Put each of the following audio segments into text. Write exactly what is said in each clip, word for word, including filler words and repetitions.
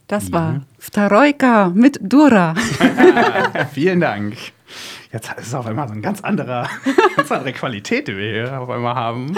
Das war Staroika mit Dura. Vielen Dank. Jetzt ist es auf einmal so eine ganz andere, ganz andere Qualität, die wir hier auf einmal haben.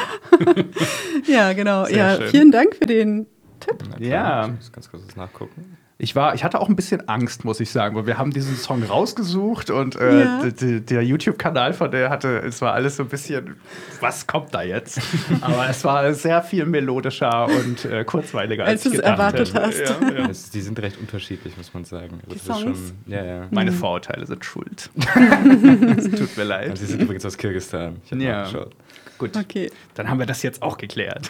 Ja, genau. Sehr ja, schön. vielen Dank für den Tipp. Na klar, Ja. Ich muss ganz kurz was nachgucken. Ich, war, ich hatte auch ein bisschen Angst, muss ich sagen, weil wir haben diesen Song rausgesucht und äh, Ja. d- d- der YouTube-Kanal von der hatte, es war alles so ein bisschen, was kommt da jetzt? Aber es war sehr viel melodischer und äh, kurzweiliger, als, Als du ich es gedacht erwartet hätte. hast. Ja, ja. Es, die sind recht unterschiedlich, muss man sagen. Also Die das ist Songs? schon, ja, ja. Meine Vorurteile sind schuld. Es tut mir leid. Also die sind übrigens aus Kirgisistan. Ich hab Ja. nachgeschaut. Gut, Okay. dann haben wir das jetzt auch geklärt.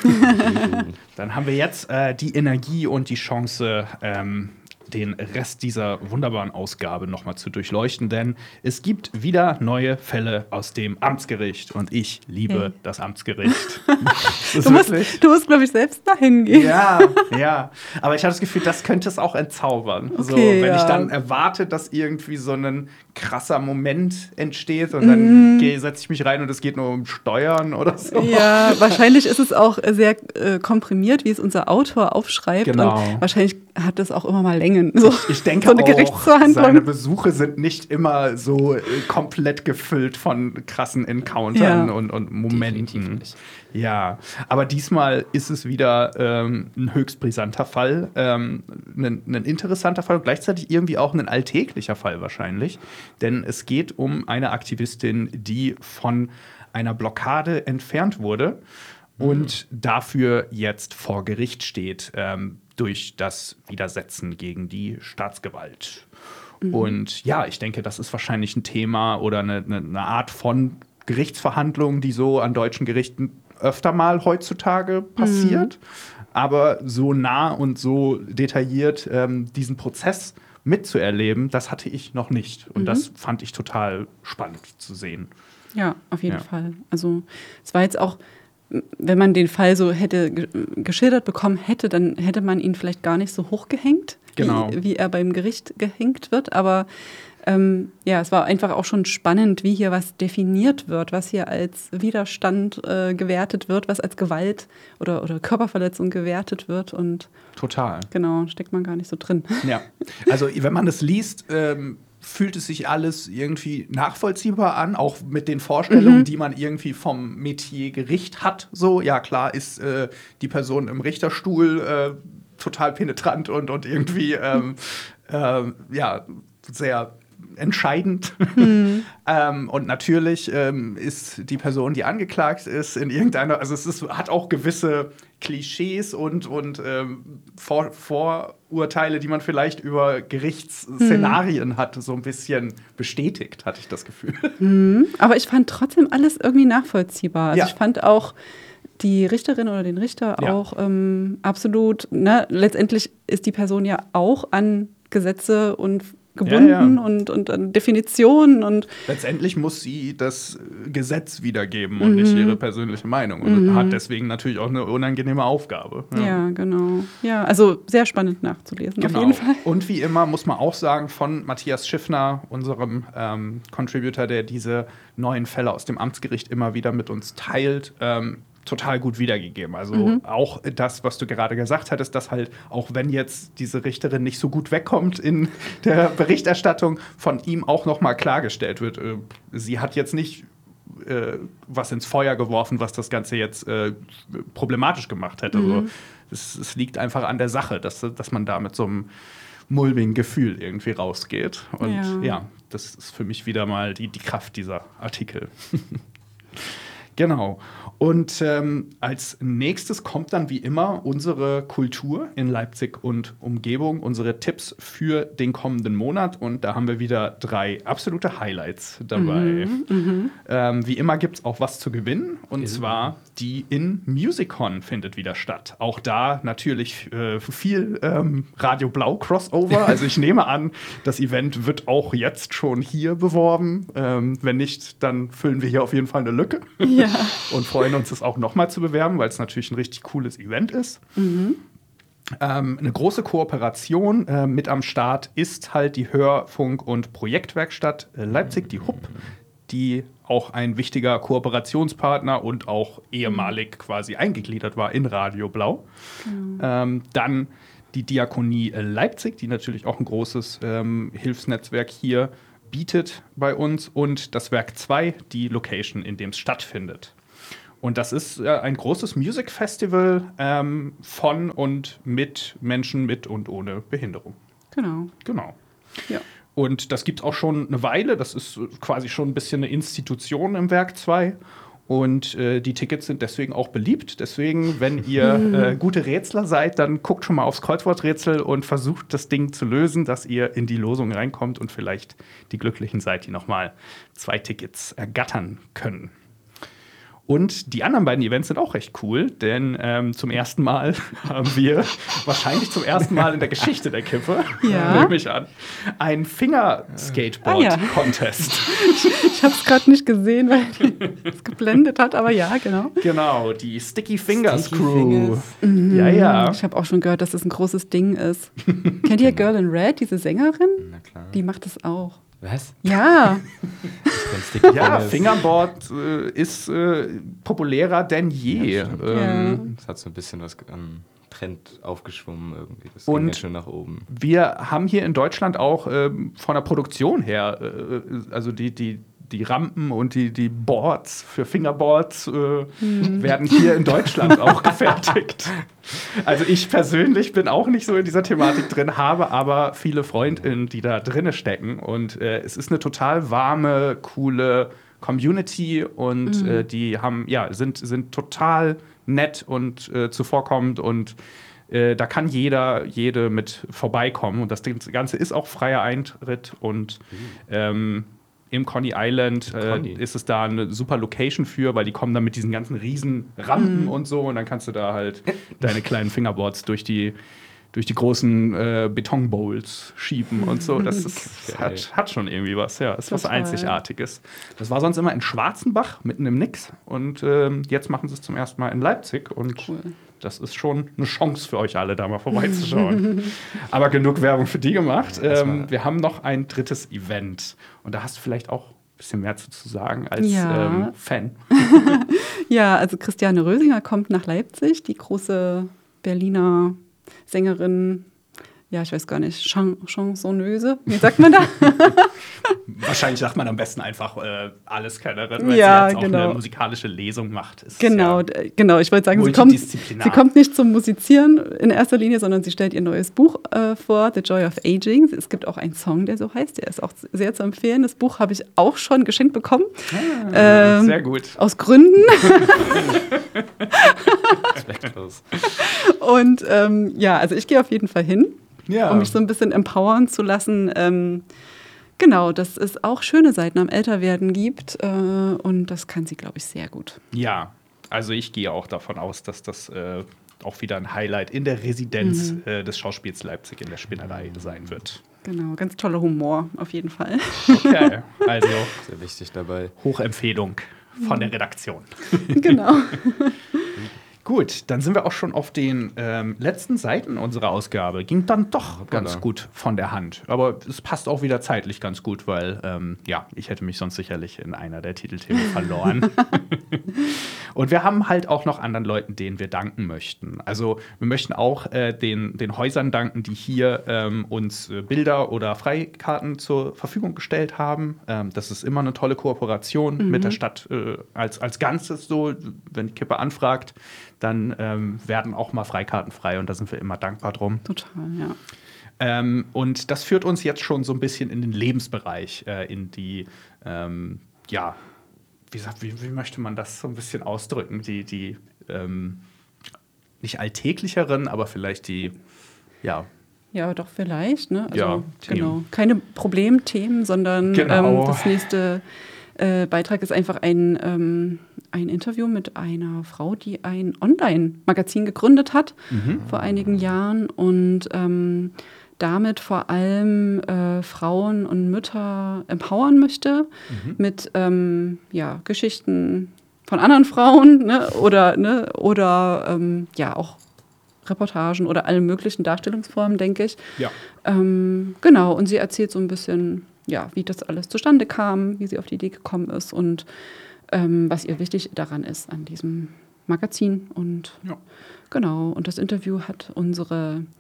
Dann haben wir jetzt äh, die Energie und die Chance, ähm, den Rest dieser wunderbaren Ausgabe nochmal zu durchleuchten, denn es gibt wieder neue Fälle aus dem Amtsgericht und ich liebe Hey. das Amtsgericht. Das ist Du musst, wirklich- du musst glaube ich, selbst mal hingehen. ja, ja. Aber ich habe das Gefühl, das könnte es auch entzaubern. so, Okay, wenn ich ja. dann erwarte, dass irgendwie so ein krasser Moment entsteht und dann Mhm. setze ich mich rein und es geht nur um Steuern oder so. Ja, wahrscheinlich ist es auch sehr äh, komprimiert, wie es unser Autor aufschreibt. Genau. Und wahrscheinlich hat es auch immer mal Längen. So, Ich denke so eine auch, seine Gerichtsverhandlung. Besuche sind nicht immer so äh, komplett gefüllt von krassen Encountern Ja. und, und Definitiv Momenten. nicht. Ja, aber diesmal ist es wieder ähm, ein höchst brisanter Fall, ähm, ein, ein interessanter Fall und gleichzeitig irgendwie auch ein alltäglicher Fall wahrscheinlich. Denn es geht um eine Aktivistin, die von einer Blockade entfernt wurde und dafür jetzt vor Gericht steht ähm, durch das Widersetzen gegen die Staatsgewalt. Und ja, ich denke, das ist wahrscheinlich ein Thema oder eine, eine, eine Art von Gerichtsverhandlungen, die so an deutschen Gerichten öfter mal heutzutage passiert. Aber so nah und so detailliert ähm, diesen Prozess mitzuerleben, das hatte ich noch nicht. Und das fand ich total spannend zu sehen. Ja, auf jeden Ja. Fall. Also es war jetzt auch, wenn man den Fall so hätte ge- geschildert bekommen hätte, dann hätte man ihn vielleicht gar nicht so hochgehängt, Genau. wie, wie er beim Gericht gehängt wird. Aber ähm, ja, es war einfach auch schon spannend, wie hier was definiert wird, was hier als Widerstand äh, gewertet wird, was als Gewalt oder, oder Körperverletzung gewertet wird. Und Total. genau, steckt man gar nicht so drin. Ja, also wenn man das liest, ähm, fühlt es sich alles irgendwie nachvollziehbar an, auch mit den Vorstellungen, die man irgendwie vom Metier Gericht hat. So, ja klar ist äh, die Person im Richterstuhl äh, total penetrant und, und irgendwie ähm, äh, ja, sehr entscheidend. ähm, und natürlich ähm, ist die Person, die angeklagt ist, in irgendeiner, also es ist, hat auch gewisse Klischees und, und ähm, Vor Vorurteile, die man vielleicht über Gerichtsszenarien hat, so ein bisschen bestätigt, hatte ich das Gefühl. Aber ich fand trotzdem alles irgendwie nachvollziehbar. Also Ja. ich fand auch die Richterin oder den Richter Ja. auch ähm, absolut, ne, letztendlich ist die Person ja auch an Gesetze und gebunden Ja, ja. Und, und an Definitionen und Letztendlich muss sie das Gesetz wiedergeben und nicht ihre persönliche Meinung. Und hat deswegen natürlich auch eine unangenehme Aufgabe. ja. genau. Ja, also sehr spannend nachzulesen, auf jeden Fall. Und wie immer muss man auch sagen, von Matthias Schiffner, unserem ähm, Contributor, der diese neuen Fälle aus dem Amtsgericht immer wieder mit uns teilt, ähm, total gut wiedergegeben. Also auch das, was du gerade gesagt hattest, dass halt, auch wenn jetzt diese Richterin nicht so gut wegkommt in der Berichterstattung, von ihm auch noch mal klargestellt wird, äh, sie hat jetzt nicht äh, was ins Feuer geworfen, was das Ganze jetzt äh, problematisch gemacht hätte. Also, es, es liegt einfach an der Sache, dass, dass man da mit so einem mulmigen Gefühl irgendwie rausgeht. Und ja, Ja. das ist für mich wieder mal die, die Kraft dieser Artikel. Genau. Und ähm, als nächstes kommt dann wie immer unsere Kultur in Leipzig und Umgebung, unsere Tipps für den kommenden Monat. Und da haben wir wieder drei absolute Highlights dabei. Mhm, ähm, wie immer gibt es auch was zu gewinnen. Und Ja. zwar die in Musicon findet wieder statt. Auch da natürlich äh, viel ähm, Radio Blau Crossover. Also ich nehme an, das Event wird auch jetzt schon hier beworben. Ähm, wenn nicht, dann füllen wir hier auf jeden Fall eine Lücke. Ja. Und freuen uns, es auch nochmal zu bewerben, weil es natürlich ein richtig cooles Event ist. Ähm, eine große Kooperation äh, mit am Start ist halt die Hörfunk- und Projektwerkstatt äh, Leipzig, die H U P, die auch ein wichtiger Kooperationspartner und auch ehemalig quasi eingegliedert war in Radio Blau. Ähm, dann die Diakonie Leipzig, die natürlich auch ein großes ähm, Hilfsnetzwerk hier bietet bei uns, und das Werk zwei, die Location, in dem es stattfindet. Und das ist äh, ein großes Music Festival ähm, von und mit Menschen mit und ohne Behinderung. Genau. Genau. Ja. Und das gibt es auch schon eine Weile. Das ist quasi schon ein bisschen eine Institution im Werk zwei. Und äh, die Tickets sind deswegen auch beliebt. Deswegen, wenn ihr äh, gute Rätsler seid, dann guckt schon mal aufs Kreuzworträtsel und versucht, das Ding zu lösen, dass ihr in die Losung reinkommt und vielleicht die Glücklichen seid, die noch mal zwei Tickets ergattern können. Und die anderen beiden Events sind auch recht cool, denn ähm, zum ersten Mal haben wir, wahrscheinlich zum ersten Mal in der Geschichte der Kippe, Ja. nehme ich an, einen Finger-Skateboard-Contest. Ich habe es gerade nicht gesehen, weil es geblendet hat, aber ja, genau. Genau, die Sticky Fingers Sticky Crew. Fingers. Ja, ja. Ich habe auch schon gehört, dass das ein großes Ding ist. Kennt ihr Girl in Red, diese Sängerin? Na klar. Die macht das auch. Was? Ja, Ja, Fingerboard äh, ist äh, populärer denn je. Ja, stimmt. ähm, Das hat so ein bisschen was an Trend aufgeschwommen irgendwie. Das Und- ging ja schon nach oben. Wir haben hier in Deutschland auch ähm, von der Produktion her, äh, also die, die, die Rampen und die, die Boards für Fingerboards äh, werden hier in Deutschland auch gefertigt. Also ich persönlich bin auch nicht so in dieser Thematik drin, habe aber viele FreundInnen, die da drinne stecken. Und äh, es ist eine total warme, coole Community und Mhm. äh, die haben, ja, sind, sind total nett und äh, zuvorkommend und äh, da kann jeder, jede mit vorbeikommen. Und das Ganze ist auch freier Eintritt und ähm, im Coney Island äh, Coney. ist es da eine super Location für, weil die kommen dann mit diesen ganzen riesen Rampen und so und dann kannst du da halt deine kleinen Fingerboards durch die, durch die großen äh, Betonbowls schieben und so. Das ist, Geil. hat, hat schon irgendwie was, ja. Ist was Total. Einzigartiges. Das war sonst immer in Schwarzenbach, mitten im Nix. Und ähm, jetzt machen sie es zum ersten Mal in Leipzig. Und Cool. das ist schon eine Chance für euch alle, da mal vorbeizuschauen. Aber genug Werbung für die gemacht. Ähm, wir haben noch ein drittes Event. Und da hast du vielleicht auch ein bisschen mehr zu, zu sagen als Ja. ähm, Fan. Ja, also Christiane Rösinger kommt nach Leipzig, die große Berliner Sängerin, ja, ich weiß gar nicht, Chan Chansonneuse, wie sagt man da? Wahrscheinlich sagt man am besten einfach äh, Alleskennerin, weil Ja, sie jetzt auch genau. eine musikalische Lesung macht. Ist Genau, ja d- genau. Ich wollte sagen, sie kommt, multidisziplinar. sie kommt nicht zum Musizieren in erster Linie, sondern sie stellt ihr neues Buch äh, vor, The Joy of Aging. Es gibt auch einen Song, der so heißt, der ist auch sehr zu empfehlen. Das Buch habe ich auch schon geschenkt bekommen. Ah, Ähm, sehr gut. Aus Gründen. Respektlos. Und ähm, ja, also ich gehe auf jeden Fall hin, Ja. um mich so ein bisschen empowern zu lassen. Ähm, genau, dass es auch schöne Seiten am Älterwerden gibt. Äh, und das kann sie, glaube ich, sehr gut. Ja, also ich gehe auch davon aus, dass das äh, auch wieder ein Highlight in der Residenz Mhm. äh, des Schauspiels Leipzig in der Spinnerei sein wird. Genau, ganz toller Humor auf jeden Fall. Okay, also Sehr wichtig dabei. Hochempfehlung von der Redaktion. Genau. Gut, dann sind wir auch schon auf den ähm, letzten Seiten unserer Ausgabe. Ging dann doch Hoppala. ganz gut von der Hand. Aber es passt auch wieder zeitlich ganz gut, weil ähm, ja, ich hätte mich sonst sicherlich in einer der Titelthemen verloren. Und wir haben halt auch noch anderen Leuten, denen wir danken möchten. Also wir möchten auch äh, den, den Häusern danken, die hier ähm, uns äh, Bilder oder Freikarten zur Verfügung gestellt haben. Ähm, das ist immer eine tolle Kooperation mit der Stadt äh, als, als Ganzes so. Wenn die Kippe anfragt, dann ähm, werden auch mal Freikarten frei und da sind wir immer dankbar drum. Total, ja. Ähm, und das führt uns jetzt schon so ein bisschen in den Lebensbereich, äh, in die, ähm, ja, wie, sagt, wie, wie möchte man das so ein bisschen ausdrücken? Die, die ähm, nicht alltäglicheren, aber vielleicht die, ja, Ja, doch, vielleicht. Ne? Also, Ja, Themen. genau. Keine Problemthemen, sondern Genau. ähm, das nächste äh, Beitrag ist einfach ein, ähm, ein Interview mit einer Frau, die ein Online-Magazin gegründet hat vor einigen Jahren und ähm, damit vor allem äh, Frauen und Mütter empowern möchte mit ähm, ja, Geschichten von anderen Frauen, ne? oder, ne? oder ähm, ja auch Reportagen oder alle möglichen Darstellungsformen, denke ich. ja. Ähm, genau, und sie erzählt so ein bisschen, ja, wie das alles zustande kam, wie sie auf die Idee gekommen ist und ähm, was ihr wichtig daran ist an diesem Magazin. Und Ja. genau, und das Interview hat unsere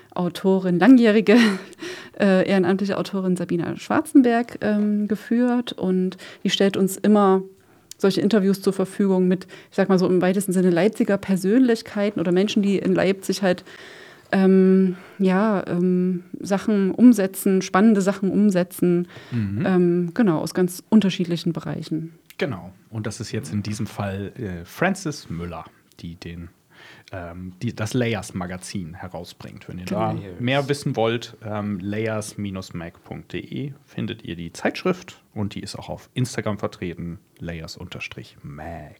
Autorin, langjährige äh, ehrenamtliche Autorin Sabina Schwarzenberg ähm, geführt. Und die stellt uns immer solche Interviews zur Verfügung mit, ich sag mal so im weitesten Sinne, Leipziger Persönlichkeiten oder Menschen, die in Leipzig halt ähm, ja, ähm, Sachen umsetzen, spannende Sachen umsetzen. Mhm. Ähm, genau, aus ganz unterschiedlichen Bereichen. Genau. Und das ist jetzt in diesem Fall äh, Frances Müller, die den ähm, die das Layers-Magazin herausbringt. Wenn ihr da mehr wissen wollt, ähm, layers Bindestrich mag punkt de findet ihr die Zeitschrift und die ist auch auf Instagram vertreten, layers-mag.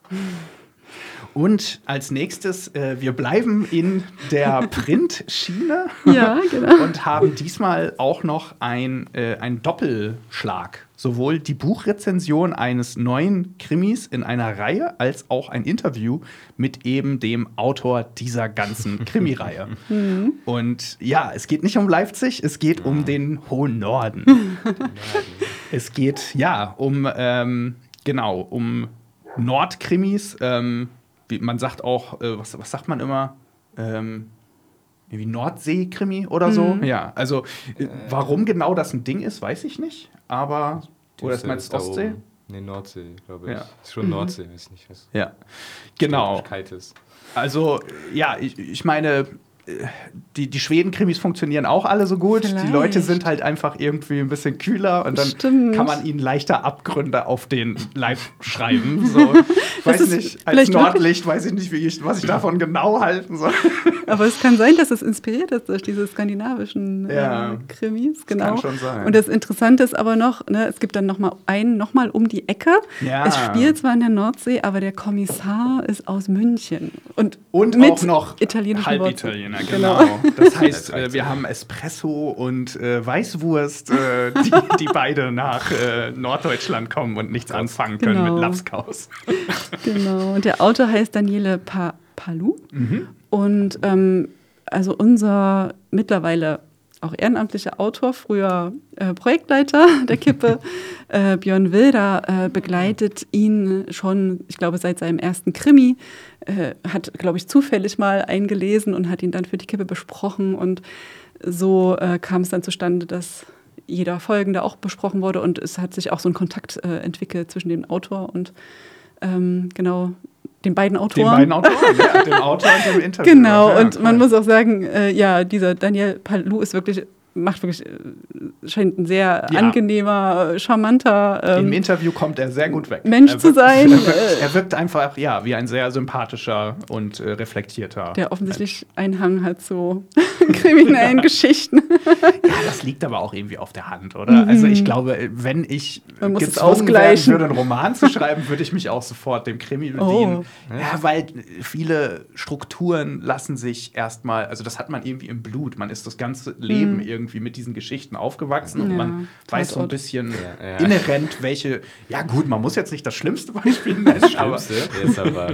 Und als nächstes, äh, wir bleiben in der Print-Schiene ja, genau. und haben diesmal auch noch ein, äh, einen Doppelschlag. Sowohl die Buchrezension eines neuen Krimis in einer Reihe, als auch ein Interview mit eben dem Autor dieser ganzen Krimireihe. Mhm. Und ja, es geht nicht um Leipzig, es geht um den hohen Norden. Es geht, ja, um, ähm, genau, um Nordkrimis, ähm, wie, man sagt auch, äh, was, was sagt man immer? Ähm, wie Nordsee-Krimi oder so. Mhm. Ja, also äh, warum genau das ein Ding ist, weiß ich nicht. Aber, oder ist meinst du Ostsee? Nee, Nordsee, glaube ich. Ja. Ist schon Nordsee, weiß ich nicht. Was ja, genau. Kalt ist. Also, ja, ich, ich meine, die, die Schweden-Krimis funktionieren auch alle so gut. Vielleicht. Die Leute sind halt einfach irgendwie ein bisschen kühler und dann Stimmt. kann man ihnen leichter Abgründe auf den Leib schreiben. So, ich weiß nicht, als Nordlicht weiß ich nicht, wie ich, was ich davon genau halten soll. Aber es kann sein, dass es inspiriert ist durch diese skandinavischen ja, äh, Krimis. Genau. Das kann schon sein. Und das Interessante ist aber noch, ne, es gibt dann noch mal einen noch mal um die Ecke. Ja. Es spielt zwar in der Nordsee, aber der Kommissar ist aus München. Und, und mit auch noch italienischen Halbitaliener, genau. genau. Das heißt, äh, wir haben Espresso und äh, Weißwurst, äh, die, die beide nach äh, Norddeutschland kommen und nichts anfangen können genau. mit Lapskaus. Genau. Und der Autor heißt Daniele pa Palu. Mhm. Und ähm, also unser mittlerweile auch ehrenamtlicher Autor, früher äh, Projektleiter der Kippe, äh, Björn Wilder, äh, begleitet ihn schon, ich glaube, seit seinem ersten Krimi, äh, hat, glaube ich, zufällig mal eingelesen und hat ihn dann für die Kippe besprochen. Und so äh, kam es dann zustande, dass jeder Folgende auch besprochen wurde. Und es hat sich auch so ein Kontakt äh, entwickelt zwischen dem Autor und ähm, genau den beiden Autoren. Den beiden Autoren, ja, dem Autor und dem Interview. Genau, ja, und cool. man muss auch sagen, äh, ja, dieser Daniel Palu ist wirklich, macht wirklich, äh, scheint ein sehr ja. angenehmer, charmanter ähm, Im Interview kommt er sehr gut weg. Mensch wirkt, zu sein. Er wirkt, er wirkt einfach, ja, wie ein sehr sympathischer und äh, reflektierter der offensichtlich Mensch. einen Hang hat zu kriminellen Geschichten. Ja, das liegt aber auch irgendwie auf der Hand, oder? Mhm. Also ich glaube, wenn ich Man muss gezwungen werden würde, einen Roman zu schreiben, würde ich mich auch sofort dem Krimi bedienen. Oh. Ja, weil viele Strukturen lassen sich erstmal, also das hat man irgendwie im Blut. Man ist das ganze Leben mhm. irgendwie mit diesen Geschichten aufgewachsen und ja, man weiß so ein bisschen ja, ja. inhärent, welche, ja gut, man muss jetzt nicht das schlimmste Beispiel nennen, das Schlimmste ist aber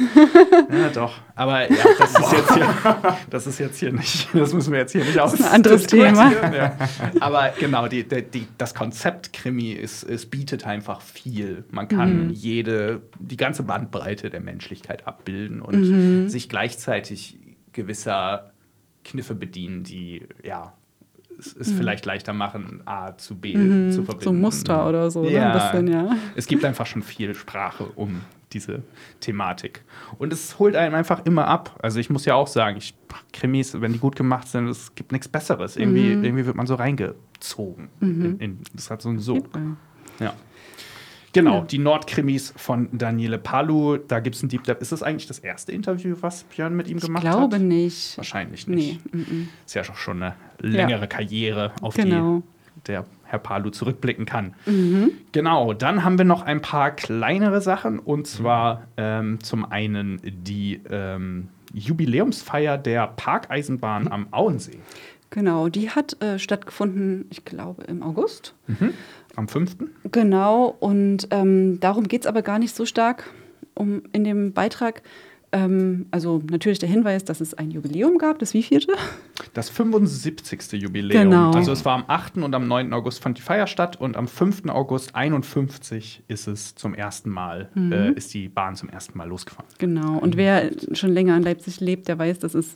ja, doch. Aber ja, das ist jetzt hier, das ist jetzt hier nicht, das müssen wir jetzt hier nicht aus. Das ist ein anderes Thema. Ja. Aber genau, die, die, das Konzept Krimi ist, es bietet einfach viel. Man kann mhm. jede, die ganze Bandbreite der Menschlichkeit abbilden und mhm. sich gleichzeitig gewisser Kniffe bedienen, die, ja, es, es mhm. vielleicht leichter machen, A zu B mhm. zu verbinden. So Muster oder so, ja. ne? Ein bisschen, ja. Es gibt einfach schon viel Sprache um diese Thematik. Und es holt einen einfach immer ab. Also ich muss ja auch sagen, ich, Krimis, wenn die gut gemacht sind, es gibt nichts Besseres. Irgendwie, mhm. irgendwie wird man so reingezogen. Mhm. In, in, das hat so ein Sog. Ja. Genau, ja. Die Nordkrimis von Daniele Palu. Da gibt es ein Deep Dive. Ist das eigentlich das erste Interview, was Björn mit ihm gemacht hat? Ich glaube hat? nicht. Wahrscheinlich nicht. Nee. Mhm. Ist ja schon eine längere ja. Karriere, auf genau. die der Herr Palu zurückblicken kann. Mhm. Genau, dann haben wir noch ein paar kleinere Sachen. Und zwar ähm, zum einen die ähm, Jubiläumsfeier der Parkeisenbahn mhm. am Auensee. Genau, die hat äh, stattgefunden, ich glaube, im August. Mhm. Am fünften Genau, und ähm, darum geht es aber gar nicht so stark um in dem Beitrag. Ähm, also natürlich der Hinweis, dass es ein Jubiläum gab. Das wievielte? Das fünfundsiebzigste Jubiläum. Genau. Also es war am achten und am neunten August fand die Feier statt und am fünften August einundfünfzig ist es zum ersten Mal, mhm. äh, ist die Bahn zum ersten Mal losgefahren. Genau, und wer schon länger in Leipzig lebt, der weiß, dass es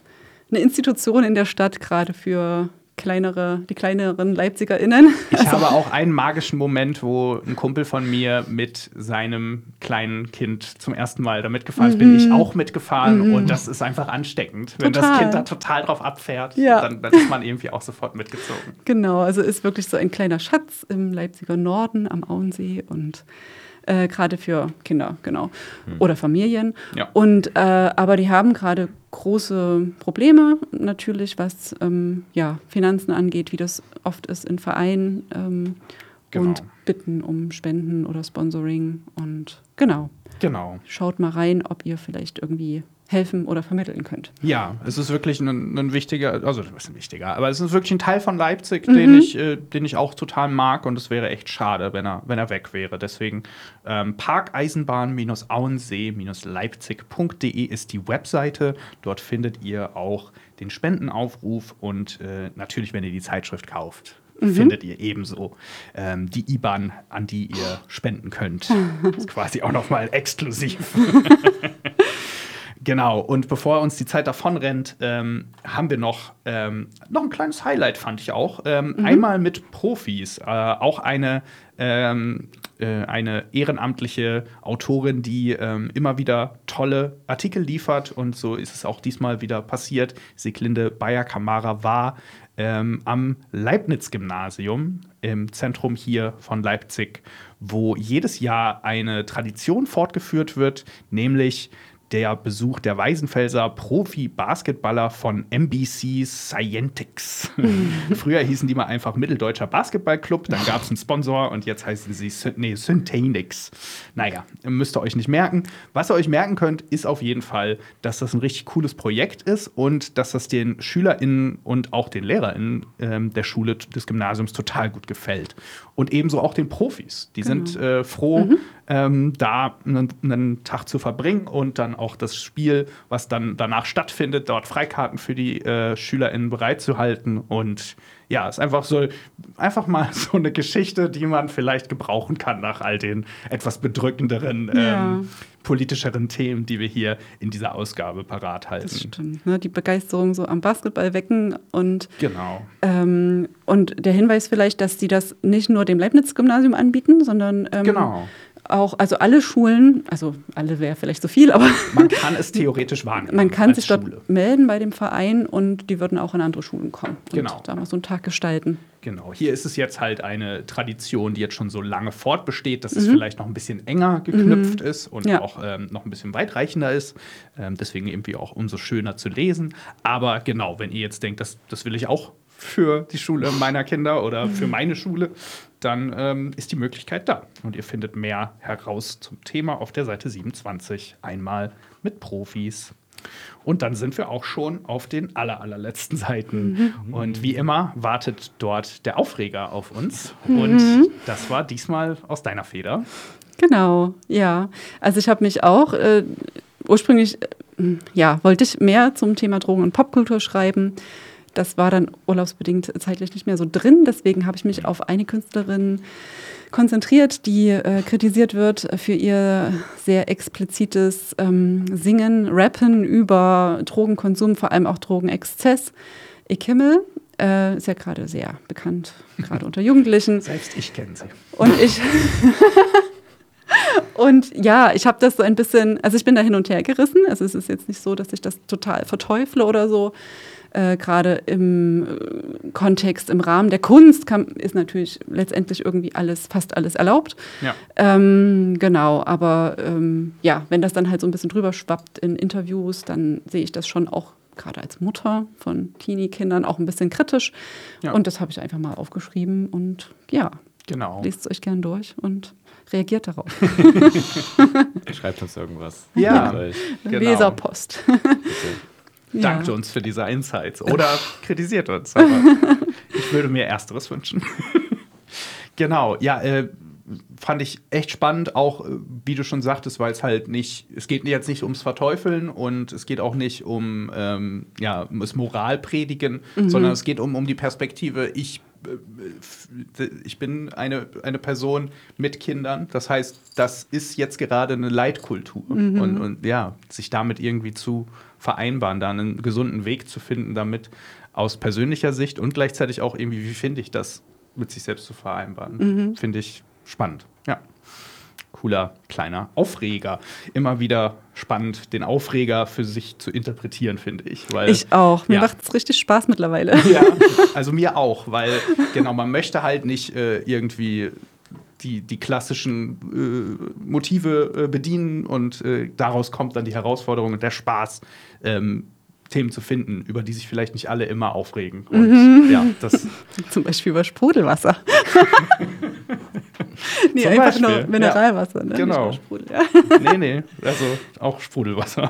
eine Institution in der Stadt, gerade für kleinere, die kleineren LeipzigerInnen. Ich Also- habe auch einen magischen Moment, wo ein Kumpel von mir mit seinem kleinen Kind zum ersten Mal da mitgefahren ist. Bin ich auch mitgefahren und das ist einfach ansteckend. Wenn das Total. Kind da total drauf abfährt, Ja. dann, dann ist man irgendwie auch sofort mitgezogen. Genau, also ist wirklich so ein kleiner Schatz im Leipziger Norden am Auensee und äh, gerade für Kinder, genau, oder Familien. Ja. Und äh, aber die haben gerade große Probleme natürlich, was ähm, ja, Finanzen angeht, wie das oft ist in Vereinen ähm, Genau. und bitten um Spenden oder Sponsoring und genau. Genau. Schaut mal rein, ob ihr vielleicht irgendwie helfen oder vermitteln könnt. Ja, es ist wirklich ein, ein wichtiger, also was ist ein wichtiger, aber es ist wirklich ein Teil von Leipzig, den ich, äh, den ich auch total mag und es wäre echt schade, wenn er, wenn er weg wäre. Deswegen ähm, parkeisenbahn-auensee-leipzig punkt de ist die Webseite. Dort findet ihr auch den Spendenaufruf und äh, natürlich, wenn ihr die Zeitschrift kauft, findet ihr ebenso ähm, die I B A N, an die ihr spenden könnt. Das ist quasi auch noch mal exklusiv. Genau, und bevor uns die Zeit davonrennt, ähm, haben wir noch, ähm, noch ein kleines Highlight, fand ich auch. Ähm, Einmal mit Profis, äh, auch eine, ähm, äh, eine ehrenamtliche Autorin, die ähm, immer wieder tolle Artikel liefert. Und so ist es auch diesmal wieder passiert. Sieglinde Bayer-Kamara war ähm, am Leibniz-Gymnasium im Zentrum hier von Leipzig, wo jedes Jahr eine Tradition fortgeführt wird, nämlich der Besuch der Weißenfelser Profi-Basketballer von M B C Scientix. Früher hießen die mal einfach Mitteldeutscher Basketballclub, dann gab es einen Sponsor und jetzt heißen sie Syn- nee, Syntanix. Naja, müsst ihr euch nicht merken. Was ihr euch merken könnt, ist auf jeden Fall, dass das ein richtig cooles Projekt ist und dass das den SchülerInnen und auch den LehrerInnen ähm, der Schule des Gymnasiums total gut gefällt. Und ebenso auch den Profis. Die Genau. sind äh, froh, ähm, da einen, einen Tag zu verbringen und dann auch das Spiel, was dann danach stattfindet, dort Freikarten für die äh, SchülerInnen bereitzuhalten. Und ja, ist einfach so, einfach mal so eine Geschichte, die man vielleicht gebrauchen kann nach all den etwas bedrückenderen, Ja. ähm, politischeren Themen, die wir hier in dieser Ausgabe parat halten. Das stimmt. Ne? Die Begeisterung so am Basketball wecken und Genau. Ähm, und der Hinweis vielleicht, dass die das nicht nur dem Leibniz-Gymnasium anbieten, sondern ähm, Genau. auch, also alle Schulen, also alle wäre vielleicht so viel, aber Man kann es theoretisch wahrnehmen. man kann als sich dort Schule. melden bei dem Verein und die würden auch in andere Schulen kommen und Genau. da mal so einen Tag gestalten. Genau, hier ist es jetzt halt eine Tradition, die jetzt schon so lange fortbesteht, dass es vielleicht noch ein bisschen enger geknüpft ist und Ja. auch ähm, noch ein bisschen weitreichender ist. Ähm, deswegen irgendwie auch umso schöner zu lesen. Aber genau, wenn ihr jetzt denkt, das, das will ich auch für die Schule meiner Kinder oder für meine Schule, dann ähm, ist die Möglichkeit da. Und ihr findet mehr heraus zum Thema auf der Seite siebenundzwanzig. Einmal mit Profis. Und dann sind wir auch schon auf den aller, allerletzten Seiten. Und wie immer wartet dort der Aufreger auf uns. Und das war diesmal aus deiner Feder. Genau, ja. Also ich habe mich auch äh, ursprünglich, äh, ja, wollte ich mehr zum Thema Drogen- und Popkultur schreiben. Das war dann urlaubsbedingt zeitlich nicht mehr so drin. Deswegen habe ich mich auf eine Künstlerin konzentriert, die äh, kritisiert wird für ihr sehr explizites ähm, Singen, Rappen über Drogenkonsum, vor allem auch Drogenexzess. Ikimmel äh, ist ja gerade sehr bekannt, gerade unter Jugendlichen. Selbst ich kenne sie. Und ich und ja, ich habe das so ein bisschen, also ich bin da hin und her gerissen. Also es ist jetzt nicht so, dass ich das total verteufle oder so. Äh, Gerade im äh, Kontext, im Rahmen der Kunst kann, ist natürlich letztendlich irgendwie alles, fast alles erlaubt. Ja. Ähm, genau, aber ähm, ja, wenn das dann halt so ein bisschen drüber schwappt in Interviews, dann sehe ich das schon auch gerade als Mutter von Teenie-Kindern auch ein bisschen kritisch. Ja. Und das habe ich einfach mal aufgeschrieben und ja, Genau. lest es euch gern durch und reagiert darauf. Schreibt uns irgendwas. Ja. Meldet euch. Genau. Leserpost. Bitte. Dankt Ja. uns für diese Insights oder kritisiert uns. Aber ich würde mir Ersteres wünschen. Genau, ja, äh, fand ich echt spannend, auch äh, wie du schon sagtest, weil es halt nicht, es geht jetzt nicht ums Verteufeln und es geht auch nicht um ähm, ja, um das Moralpredigen, sondern es geht um, um die Perspektive, ich ich bin eine, eine Person mit Kindern. Das heißt, das ist jetzt gerade eine Leitkultur. Und, und ja, sich damit irgendwie zu vereinbaren, da einen gesunden Weg zu finden, damit aus persönlicher Sicht und gleichzeitig auch irgendwie, wie finde ich das, mit sich selbst zu vereinbaren. Mhm. Finde ich spannend, ja. Cooler, kleiner Aufreger. Immer wieder spannend, den Aufreger für sich zu interpretieren, finde ich. Weil, ich auch. Mir ja. macht es richtig Spaß mittlerweile. Ja, also mir auch, weil genau, man möchte halt nicht äh, irgendwie die, die klassischen äh, Motive äh, bedienen und äh, daraus kommt dann die Herausforderung und der Spaß, ähm, Themen zu finden, über die sich vielleicht nicht alle immer aufregen. Und mhm. ja, das zum Beispiel über Sprudelwasser. nee, Zum einfach Beispiel. nur Mineralwasser, ne? Genau. Nicht nur Sprudel, ja. Nee, nee, also auch Sprudelwasser.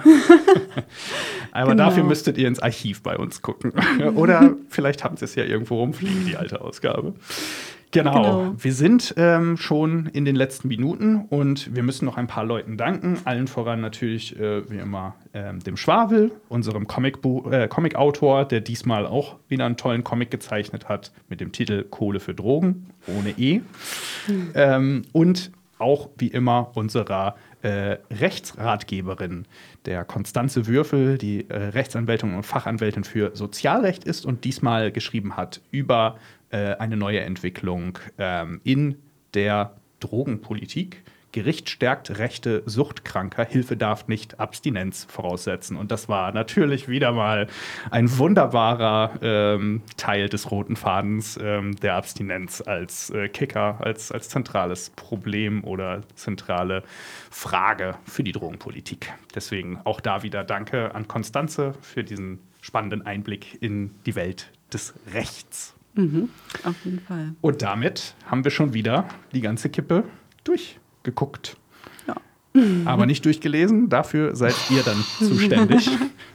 Aber genau. dafür müsstet ihr ins Archiv bei uns gucken. Oder vielleicht habt ihr es ja irgendwo rumfliegen, die alte Ausgabe. Genau. genau. Wir sind ähm, schon in den letzten Minuten und wir müssen noch ein paar Leuten danken. Allen voran natürlich, äh, wie immer, ähm, dem Schwabel, unserem Comicbu- äh, Comic-Autor, der diesmal auch wieder einen tollen Comic gezeichnet hat mit dem Titel Kohle für Drogen, ohne E. Mhm. Ähm, und auch wie immer unserer äh, Rechtsratgeberin, der Konstanze Würfel, die äh, Rechtsanwältin und Fachanwältin für Sozialrecht ist und diesmal geschrieben hat über äh, eine neue Entwicklung ähm, in der Drogenpolitik. Gericht stärkt Rechte Suchtkranker, Hilfe darf nicht Abstinenz voraussetzen. Und das war natürlich wieder mal ein wunderbarer ähm, Teil des roten Fadens, ähm, der Abstinenz als äh, Kicker, als, als zentrales Problem oder zentrale Frage für die Drogenpolitik. Deswegen auch da wieder Danke an Konstanze für diesen spannenden Einblick in die Welt des Rechts. Mhm, auf jeden Fall. Und damit haben wir schon wieder die ganze Kippe durch. geguckt. Ja. Aber nicht durchgelesen. Dafür seid ihr dann zuständig.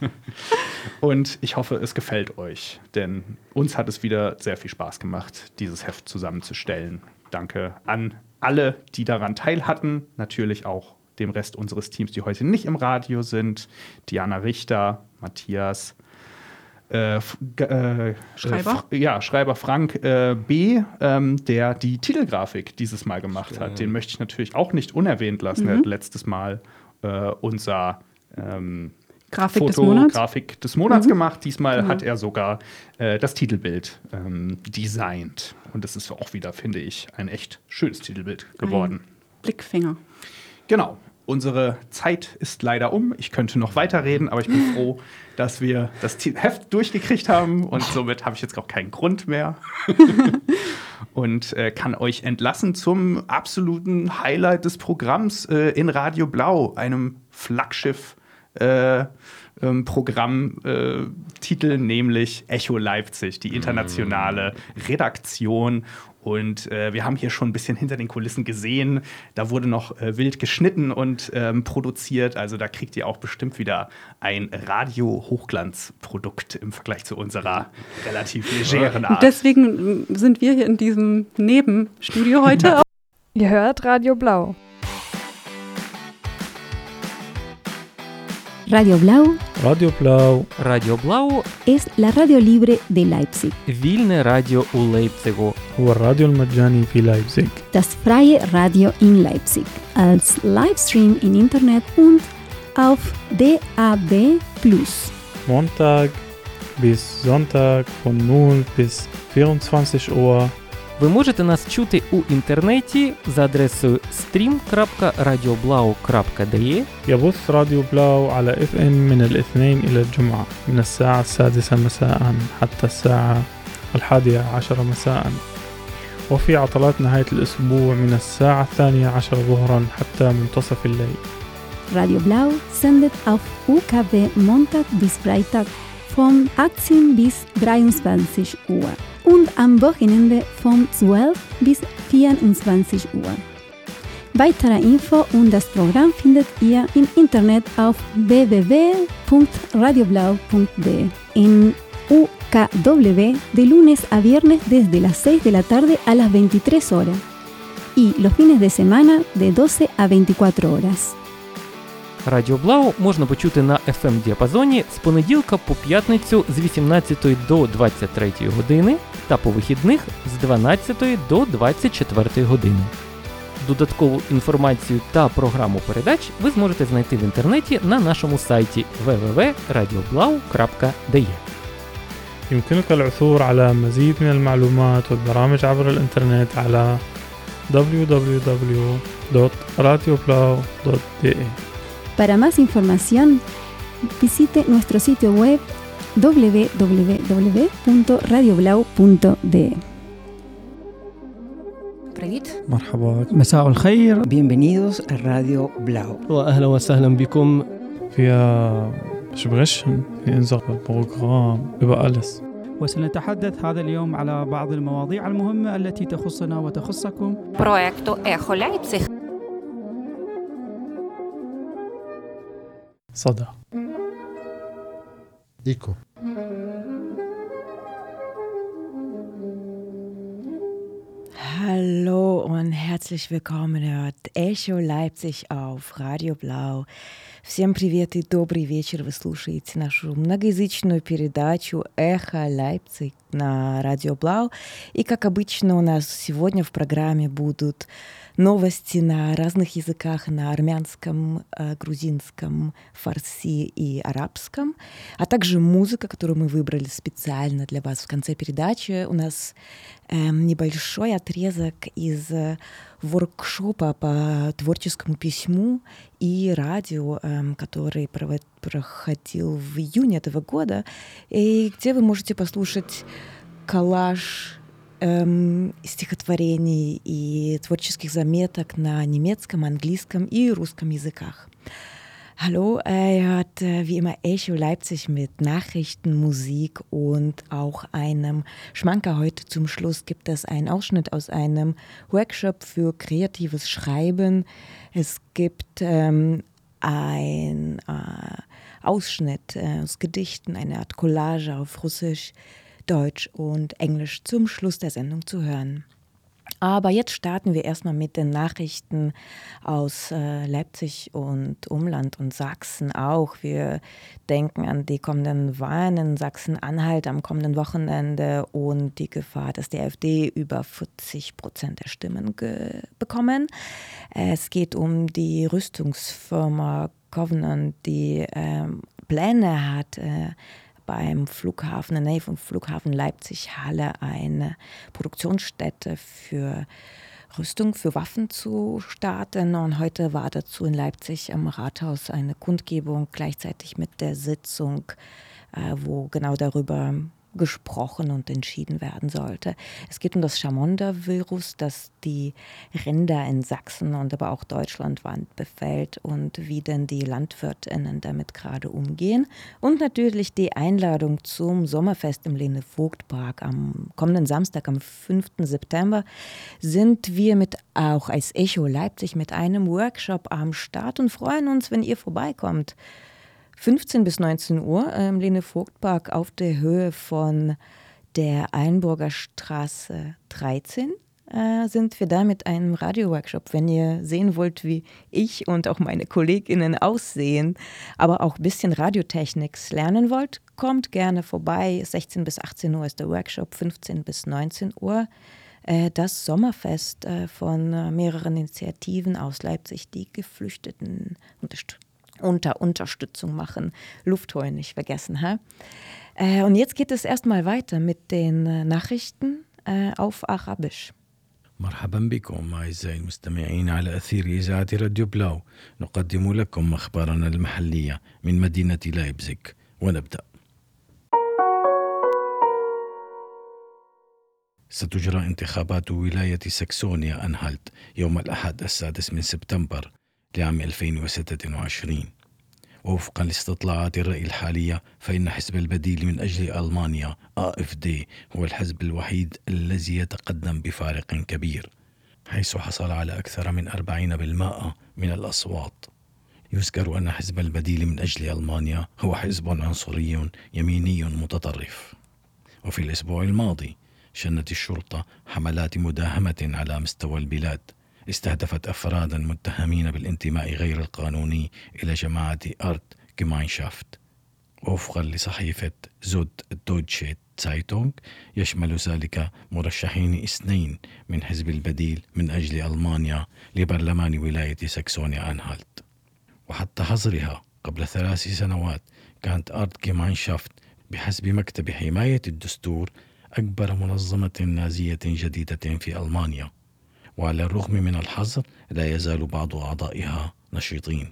Und ich hoffe, es gefällt euch. Denn uns hat es wieder sehr viel Spaß gemacht, dieses Heft zusammenzustellen. Danke an alle, die daran teil hatten. Natürlich auch dem Rest unseres Teams, die heute nicht im Radio sind. Diana Richter, Matthias, Äh, äh, Schreiber? Äh, ja, Schreiber Frank äh, B., ähm, der die Titelgrafik dieses Mal gemacht hat. Den möchte ich natürlich auch nicht unerwähnt lassen. Mhm. Er hat letztes Mal äh, unser ähm, Grafik Foto, des Monats, Grafik des Monats mhm. gemacht. Diesmal mhm. hat er sogar äh, das Titelbild ähm, designt. Und das ist auch wieder, finde ich, ein echt schönes Titelbild geworden. Ein Blickfinger. Genau. Unsere Zeit ist leider um. Ich könnte noch weiterreden, aber ich bin froh, dass wir das Heft durchgekriegt haben. Und somit habe ich jetzt auch keinen Grund mehr. Und äh, kann euch entlassen zum absoluten Highlight des Programms äh, in Radio Blau, einem Flaggschiff äh, ähm, Programmtitel, äh, nämlich Echo Leipzig, die internationale Redaktion. Und äh, wir haben hier schon ein bisschen hinter den Kulissen gesehen, da wurde noch äh, wild geschnitten und ähm, produziert. Also da kriegt ihr auch bestimmt wieder ein Radio-Hochglanzprodukt im Vergleich zu unserer relativ legeren Art. Deswegen sind wir hier in diesem Nebenstudio heute. Ihr hört Radio Blau. Radio Blau. Radio Blau. Radio Blau es la radio libre de Leipzig. Вільне радіо у Лейпцигу. هو الراديو المجاني في لايبزيغ. Das freie Radio in Leipzig. Als Livestream im Internet und auf D A B plus. Montag bis Sonntag von null bis vierundzwanzig Uhr. Ви можете нас чути у інтернеті за адресою стрім крапка радіоблау крапка де. يبث راديو بلاو على اف ام من الاثنين إلى الجمعة من الساعة السادسة مساء حتى الساعة الحادية عشر مساء. وفي عطلات نهاية الأسبوع من الساعة الثانية عشر ظهرا حتى منتصف الليل. Radio Blau sendet auf U K W Montag bis Freitag von achtzehn bis dreiundzwanzig Uhr und am Wochenende von zwölf bis vierundzwanzig Uhr. Weitere Info und das Programm findet ihr im Internet auf w w w punto radio blau punto de en U K W de lunes a viernes desde las seis de la tarde a las veintitrés horas y los fines de semana de doce a veinticuatro horas. Радіо Блау можна почути на еф ем-діапазоні з понеділка по п'ятницю з вісімнадцятої до двадцять третьої години та по вихідних з дванадцятої до двадцять четвертої години. Додаткову інформацію та програму передач ви зможете знайти в інтернеті на нашому сайті дабл ю дабл ю дабл ю крапка радіо блау крапка ді ей. يمكنك العثور على مزيد من المعلومات والبرامج عبر الإنترنت على دبليو دبليو دبليو دوت راديو بلاو دوت دي اي. Para más información, visite nuestro sitio web doble u doble u doble u punto radio blau punto d e. مرحبا مساء الخير bienvenidos a Radio Blau وأهلا وسهلا بكم فيها مش بغشهم في انزق بالبروغرام über alles. وسنتحدث هذا اليوم على بعض المواضيع المهمة التي تخصنا وتخصكم. بروجكتو إيخو لايبزيغ. صدى. إيكو. Hallo und herzlich willkommen, hört Echo Leipzig auf Radio Blau. Всем привет и добрый вечер. Вы слушаете нашу многоязычную передачу «Эхо Лейпциг» на Radio Blau. И, как обычно, у нас сегодня в программе будут новости на разных языках, на армянском, грузинском, фарси и арабском, а также музыка, которую мы выбрали специально для вас в конце передачи. У нас эм, небольшой отрезок из воркшопа по творческому письму и радио, эм, который проходил в июне этого года, и где вы можете послушать коллаж эм, стихотворений и творческих заметок на немецком, английском и русском языках. Hallo, ihr hört äh, wie immer Echo Leipzig mit Nachrichten, Musik und auch einem Schmanker. Heute zum Schluss gibt es einen Ausschnitt aus einem Workshop für kreatives Schreiben. Es gibt ähm, ein äh, Ausschnitt äh, aus Gedichten, eine Art Collage auf Russisch, Deutsch und Englisch zum Schluss der Sendung zu hören. Aber jetzt starten wir erstmal mit den Nachrichten aus äh, Leipzig und Umland und Sachsen auch. Wir denken an die kommenden Wahlen in Sachsen-Anhalt am kommenden Wochenende und die Gefahr, dass die AfD über vierzig Prozent der Stimmen ge- bekommen. Es geht um die Rüstungsfirma Covenant, die äh, Pläne hat, äh, beim Flughafen, in der Nähe vom Flughafen Leipzig-Halle eine Produktionsstätte für Rüstung, für Waffen zu starten. Und heute war dazu in Leipzig am Rathaus eine Kundgebung, gleichzeitig mit der Sitzung, äh, wo genau darüber gesprochen und entschieden werden sollte. Es geht um das Chamonder-Virus, das die Rinder in Sachsen und aber auch deutschlandweit befällt und wie denn die LandwirtInnen damit gerade umgehen. Und natürlich die Einladung zum Sommerfest im Lene-Vogt-Park am kommenden Samstag, am fünften September, sind wir mit auch als Echo Leipzig mit einem Workshop am Start und freuen uns, wenn ihr vorbeikommt. fünfzehn bis neunzehn Uhr im Lene-Vogt-Park auf der Höhe von der Einburger Straße dreizehn äh, sind wir da mit einem Radio-Workshop. Wenn ihr sehen wollt, wie ich und auch meine KollegInnen aussehen, aber auch ein bisschen Radiotechnik lernen wollt, kommt gerne vorbei. sechzehn bis achtzehn Uhr ist der Workshop, fünfzehn bis neunzehn Uhr. Äh, das Sommerfest äh, von äh, mehreren Initiativen aus Leipzig, die Geflüchteten unterstützen. unter Unterstützung machen. Luftholen nicht vergessen. Ha? Äh, und jetzt geht es erstmal weiter mit den äh, Nachrichten äh, auf Arabisch. مرحبا بكم أعزائي المستمعين على أثير إذاعة راديو بلاو. نقدم لكم أخبارنا المحلية من مدينة لايبزيغ ونبدأ. ستجرى انتخابات ولاية ساكسونيا أنهالت يوم الأحد السادس من سبتمبر لعام ألفين وستة وعشرين. ووفقا لاستطلاعات الرأي الحالية فإن حزب البديل من أجل ألمانيا آ إف دي هو الحزب الوحيد الذي يتقدم بفارق كبير، حيث حصل على أكثر من أربعين بالمئة من الأصوات. يذكر أن حزب البديل من أجل ألمانيا هو حزب عنصري يميني متطرف. وفي الأسبوع الماضي شنت الشرطة حملات مداهمة على مستوى البلاد استهدفت أفرادا متهمين بالانتماء غير القانوني إلى جماعة أرت جيماينشافت. وفقا لصحيفة زود دوتشي تسايتونغ يشمل ذلك مرشحين اثنين من حزب البديل من أجل ألمانيا لبرلمان ولاية ساكسونيا أنهالت. وحتى حظرها قبل ثلاث سنوات كانت أرد جيمانشافت بحسب مكتب حماية الدستور أكبر منظمة نازية جديدة في ألمانيا، وعلى الرغم من الحظر لا يزال بعض أعضائها نشيطين.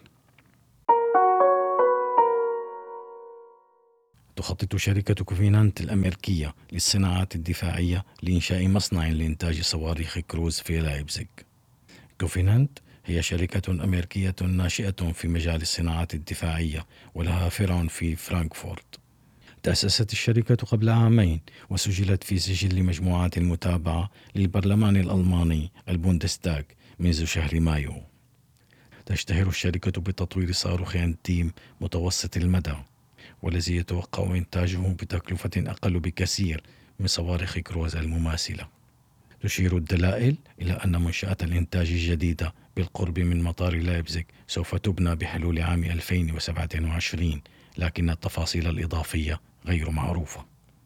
تخطط شركة كوفينانت الأمريكية للصناعات الدفاعية لإنشاء مصنع لإنتاج صواريخ كروز في لايبزيغ. كوفينانت هي شركة أمريكية ناشئة في مجال الصناعات الدفاعية ولها فرع في فرانكفورت. تأسست الشركة قبل عامين وسجلت في سجل مجموعات المتابعة للبرلمان الألماني البوندستاغ منذ شهر مايو. تشتهر الشركة بتطوير صاروخ أنتيم متوسط المدى، والذي يتوقع إنتاجه بتكلفة أقل بكثير من صواريخ كروز المماثلة. تشير الدلائل إلى أن منشأة الإنتاج الجديدة بالقرب من مطار لايبزيغ سوف تبنى بحلول عام ألفين وسبعة وعشرين، لكن التفاصيل الإضافية غير معروفة.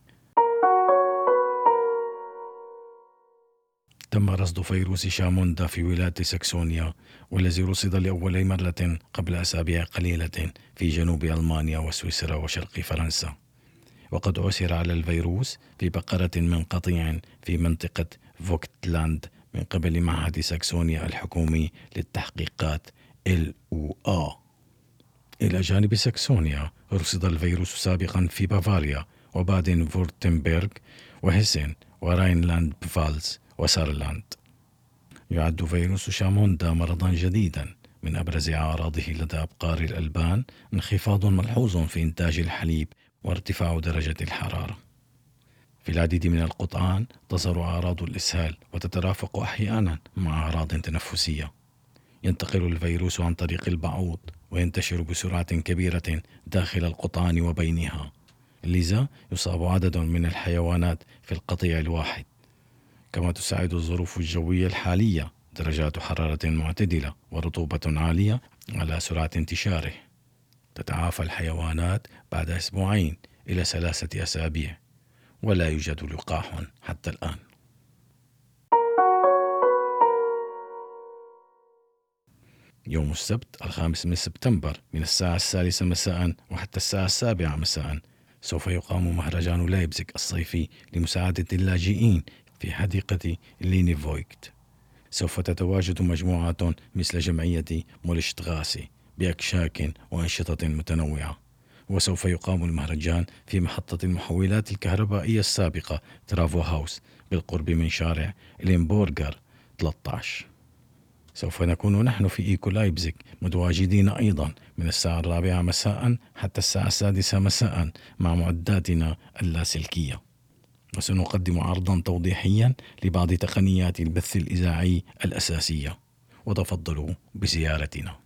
تم رصد فيروس شاموندا في ولاية ساكسونيا، والذي رصد لأول مرة قبل أسابيع قليلة في جنوب ألمانيا وسويسرا وشرق فرنسا. وقد عثر على الفيروس في بقرة من قطيع في منطقة فوكتلاند من قبل معهد ساكسونيا الحكومي للتحقيقات إل أو آ. إلى جانب ساكسونيا رصد الفيروس سابقا في بافاريا وبادن فورتنبرغ وهيسن وراينلاند بفالز وسارلاند. يعد فيروس شاموندا مرضا جديدا، من أبرز أعراضه لدى أبقار الألبان انخفاض ملحوظ في إنتاج الحليب وارتفاع درجة الحرارة. في العديد من القطعان تظهر أعراض الإسهال وتترافق أحيانا مع أعراض تنفسية. ينتقل الفيروس عن طريق البعوض وينتشر بسرعة كبيرة داخل القطعان وبينها، لذا يصاب عدد من الحيوانات في القطيع الواحد. كما تساعد الظروف الجوية الحالية درجات حرارة معتدلة ورطوبة عالية على سرعة انتشاره. تتعافى الحيوانات بعد أسبوعين إلى ثلاثة أسابيع، ولا يوجد لقاح حتى الآن. يوم السبت الخامس من سبتمبر من الساعة الثالثة مساء وحتى الساعة السابعة مساء سوف يقام مهرجان لايبزيغ الصيفي لمساعدة اللاجئين في حديقة ليني فويكت. سوف تتواجد مجموعات مثل جمعية مولشتغاسي بأكشاك وأنشطة متنوعة. وسوف يقام المهرجان في محطة المحولات الكهربائية السابقة ترافو هاوس بالقرب من شارع لينبورغر ثلاثة عشر. سوف نكون نحن في إيكو لايبزيغ متواجدين أيضا من الساعة الرابعة مساء حتى الساعة السادسة مساء مع معداتنا اللاسلكية، وسنقدم عرضا توضيحيا لبعض تقنيات البث الإذاعي الأساسية، وتفضلوا بزيارتنا.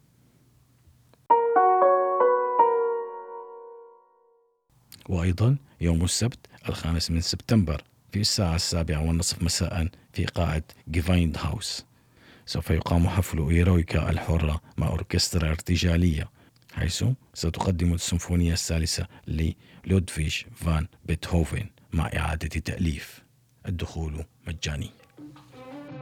وأيضا يوم السبت الخامس من سبتمبر في الساعة السابعة والنصف مساء في قاعة جيفايند هاوس سوف يقام حفل إيرويكا الحرة مع أوركسترا ارتجالية، حيث ستقدم السيمفونية الثالثة للودفيج فان بيتهوفن مع إعادة تأليف. الدخول مجاني.